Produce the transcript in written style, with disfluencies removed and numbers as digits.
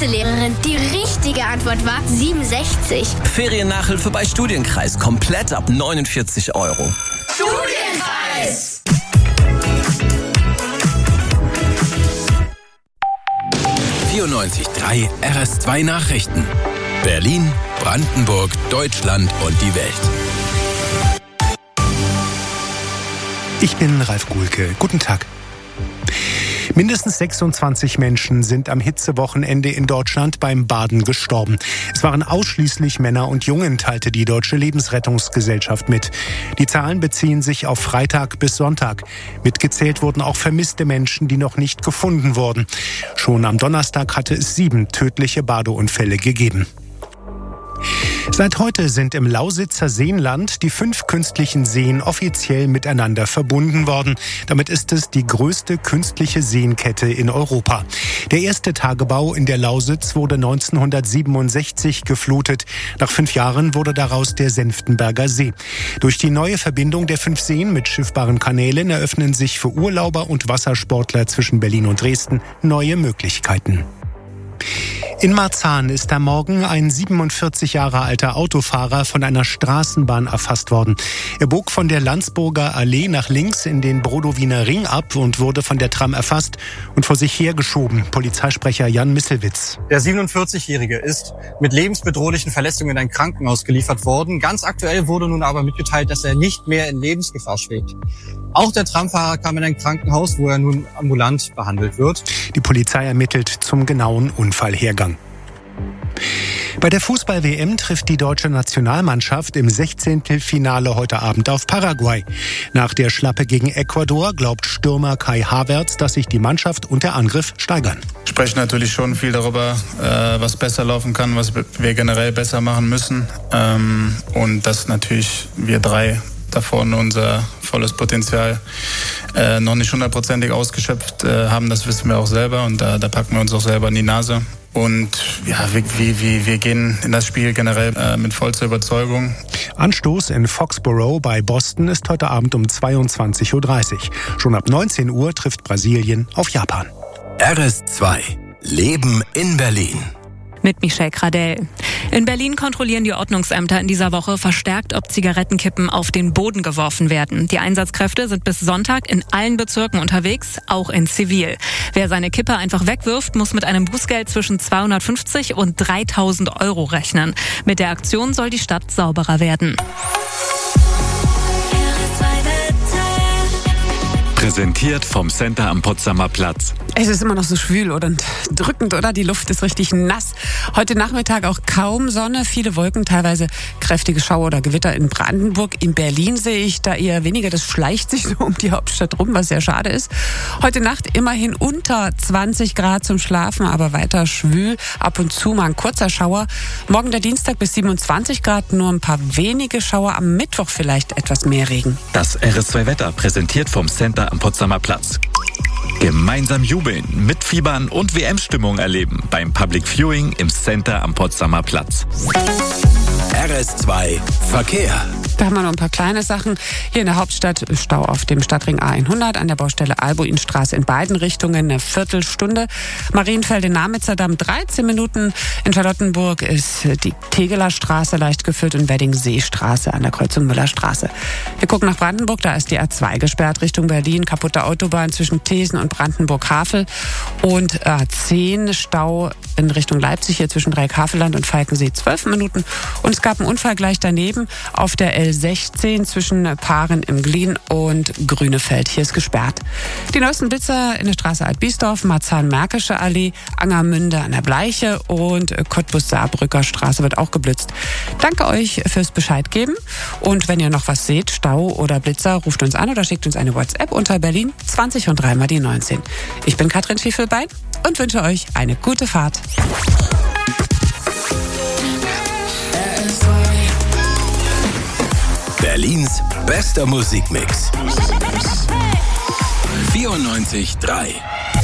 Mathelehrerin. Die richtige Antwort war 67. Feriennachhilfe bei Studienkreis. Komplett ab 49 €. Studienkreis! RS2 Nachrichten. Berlin, Brandenburg, Deutschland und die Welt. Ich bin Ralf Guhlke. Guten Tag. Mindestens 26 Menschen sind am Hitzewochenende in Deutschland beim Baden gestorben. Es waren ausschließlich Männer und Jungen, teilte die Deutsche Lebensrettungsgesellschaft mit. Die Zahlen beziehen sich auf Freitag bis Sonntag. Mitgezählt wurden auch vermisste Menschen, die noch nicht gefunden wurden. Schon am Donnerstag hatte es 7 tödliche Badeunfälle gegeben. Seit heute sind im Lausitzer Seenland die 5 künstlichen Seen offiziell miteinander verbunden worden. Damit ist es die größte künstliche Seenkette in Europa. Der erste Tagebau in der Lausitz wurde 1967 geflutet. Nach 5 Jahren wurde daraus der Senftenberger See. Durch die neue Verbindung der 5 Seen mit schiffbaren Kanälen eröffnen sich für Urlauber und Wassersportler zwischen Berlin und Dresden neue Möglichkeiten. In Marzahn ist am Morgen ein 47 Jahre alter Autofahrer von einer Straßenbahn erfasst worden. Er bog von der Landsburger Allee nach links in den Brodowiner Ring ab und wurde von der Tram erfasst und vor sich hergeschoben. Polizeisprecher Jan Misselwitz. Der 47-Jährige ist mit lebensbedrohlichen Verletzungen in ein Krankenhaus geliefert worden. Ganz aktuell wurde nun aber mitgeteilt, dass er nicht mehr in Lebensgefahr schwebt. Auch der Tramfahrer kam in ein Krankenhaus, wo er nun ambulant behandelt wird. Die Polizei ermittelt zum genauen Unfallhergang. Bei der Fußball-WM trifft die deutsche Nationalmannschaft im 16. Finale heute Abend auf Paraguay. Nach der Schlappe gegen Ecuador glaubt Stürmer Kai Havertz, dass sich die Mannschaft und der Angriff steigern. Wir sprechen natürlich schon viel darüber, was besser laufen kann, was wir generell besser machen müssen. Und dass natürlich wir 3 da vorne unser volles Potenzial noch nicht 100%ig ausgeschöpft haben, das wissen wir auch selber und da packen wir uns auch selber in die Nase. Und ja, wir gehen in das Spiel generell mit vollster Überzeugung. Anstoß in Foxborough bei Boston ist heute Abend um 22:30 Uhr. Schon ab 19 Uhr trifft Brasilien auf Japan. RS2 Leben in Berlin. Mit Michelle Gradell. In Berlin kontrollieren die Ordnungsämter in dieser Woche verstärkt, ob Zigarettenkippen auf den Boden geworfen werden. Die Einsatzkräfte sind bis Sonntag in allen Bezirken unterwegs, auch in Zivil. Wer seine Kippe einfach wegwirft, muss mit einem Bußgeld zwischen 250 und 3.000 € rechnen. Mit der Aktion soll die Stadt sauberer werden. Präsentiert vom Center am Potsdamer Platz. Es ist immer noch so schwül und drückend, oder? Die Luft ist richtig nass. Heute Nachmittag auch kaum Sonne, viele Wolken, teilweise kräftige Schauer oder Gewitter in Brandenburg. In Berlin sehe ich da eher weniger. Das schleicht sich so um die Hauptstadt rum, was sehr schade ist. Heute Nacht immerhin unter 20 Grad zum Schlafen, aber weiter schwül. Ab und zu mal ein kurzer Schauer. Morgen der Dienstag bis 27 Grad, nur ein paar wenige Schauer. Am Mittwoch vielleicht etwas mehr Regen. Das RS2 Wetter, präsentiert vom Center am Potsdamer Platz. Gemeinsam jubeln, mitfiebern und WM-Stimmung erleben beim Public Viewing im Center am Potsdamer Platz. RS2 Verkehr. Da haben wir noch ein paar kleine Sachen. Hier in der Hauptstadt Stau auf dem Stadtring A100 an der Baustelle Albuinstraße in beiden Richtungen eine Viertelstunde. Marienfelde-Namitzer-Damm 13 Minuten. In Charlottenburg ist die Tegeler Straße leicht gefüllt und Wedding-Seestraße an der Kreuzung Müllerstraße. Wir gucken nach Brandenburg, da ist die A2 gesperrt Richtung Berlin. Kaputte Autobahn zwischen Thesen und Brandenburg-Havel. Und A10 Stau in Richtung Leipzig hier zwischen Dreieck-Havelland und Falkensee 12 Minuten. Und es gab einen Unfall gleich daneben auf der L16 zwischen Paaren im Glien und Grünefeld. Hier ist gesperrt. Die neuesten Blitzer in der Straße Alt-Biesdorf, Marzahn-Märkische Allee, Angermünde an der Bleiche und Cottbus-Saarbrücker Straße wird auch geblitzt. Danke euch fürs Bescheid geben. Und wenn ihr noch was seht, Stau oder Blitzer, ruft uns an oder schickt uns eine WhatsApp unter Berlin 20 und 3 mal die 19. Ich bin Katrin Schiefelbein und wünsche euch eine gute Fahrt. Berlins bester Musikmix. 94.3